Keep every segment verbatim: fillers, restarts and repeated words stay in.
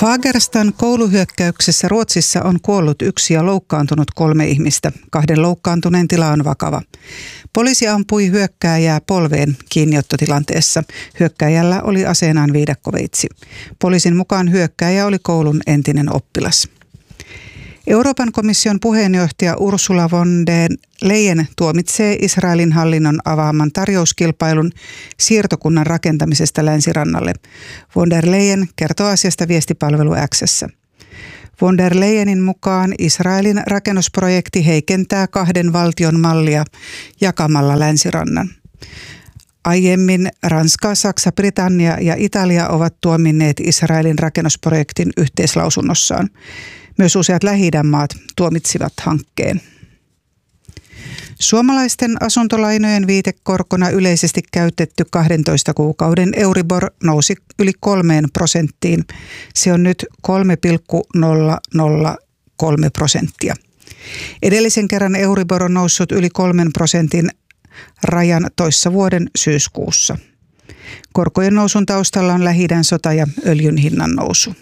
Fagerstan kouluhyökkäyksessä Ruotsissa on kuollut yksi ja loukkaantunut kolme ihmistä. Kahden loukkaantuneen tila on vakava. Poliisi ampui hyökkääjää polveen kiinniottotilanteessa. Hyökkääjällä oli aseenaan viidakkoveitsi. Poliisin mukaan hyökkääjä oli koulun entinen oppilas. Euroopan komission puheenjohtaja Ursula von der Leyen tuomitsee Israelin hallinnon avaaman tarjouskilpailun siirtokunnan rakentamisesta länsirannalle. Von der Leyen kertoo asiasta viestipalvelu X:ssä. Von der Leyenin mukaan Israelin rakennusprojekti heikentää kahden valtion mallia jakamalla länsirannan. Aiemmin Ranska, Saksa, Britannia ja Italia ovat tuominneet Israelin rakennusprojektin yhteislausunnossaan. Myös useat Lähi-idän maat tuomitsivat hankkeen. Suomalaisten asuntolainojen viitekorkona yleisesti käytetty kahdentoista kuukauden Euribor nousi yli kolmeen prosenttiin. Se on nyt kolme pilkku nolla nolla kolme prosenttia. Edellisen kerran Euribor on noussut yli kolmen prosentin rajan toissa vuoden syyskuussa. Korkojen nousun taustalla on Lähi-idän sota ja öljyn hinnan nousu.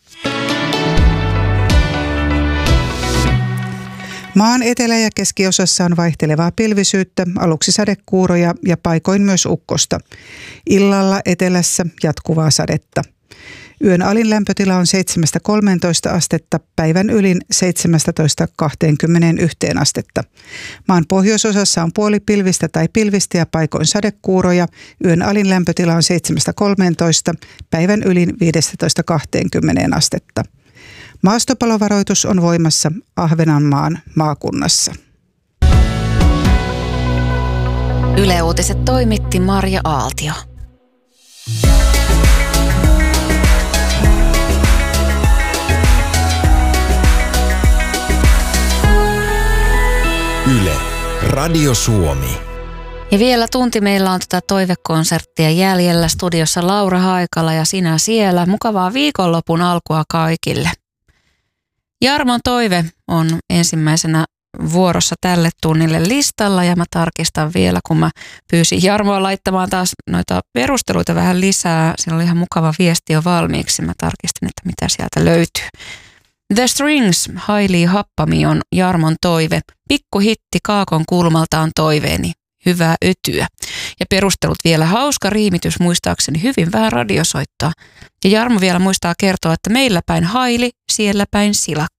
Maan etelä- ja keskiosassa on vaihtelevaa pilvisyyttä, aluksi sadekuuroja ja paikoin myös ukkosta. Illalla etelässä jatkuvaa sadetta. Yön alin lämpötila on seitsemästä kolmeentoista astetta, päivän ylin seitsemästätoista kahteenkymmeneenyhteen astetta. Maan pohjoisosassa on puolipilvistä tai pilvistä ja paikoin sadekuuroja. Yön alin lämpötila on seitsemästä kolmeentoista, päivän ylin viidestätoista kahteenkymmeneen astetta. Maastopalovaroitus on voimassa Ahvenanmaan maakunnassa. Yle Uutiset toimitti Marja Aaltio. Yle, Radio Suomi. Ja vielä tunti meillä on tätä toivekonserttia jäljellä. Studiossa Laura Haikala ja sinä siellä. Mukavaa viikonlopun alkua kaikille. Jarmon toive on ensimmäisenä vuorossa tälle tunnille listalla ja mä tarkistan vielä, kun mä pyysin Jarmoa laittamaan taas noita perusteluita vähän lisää. Siinä oli ihan mukava viesti jo valmiiksi. Mä tarkistin, että mitä sieltä löytyy. The Strings, Hailey Happami on Jarmon toive. Pikkuhitti Kaakon kulmalta on toiveeni. Hyvää ötyä. Ja perustelut vielä. Hauska riimitys muistaakseni, hyvin vähän radiosoittoa. Ja Jarmo vielä muistaa kertoa, että meillä päin Haili, siellä päin silakka.